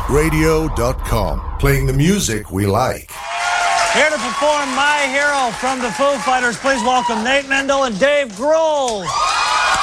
Bootlegroundradio.com. Playing the music we like. Here to perform My Hero from the Foo Fighters, please welcome Nate Mendel and Dave Grohl.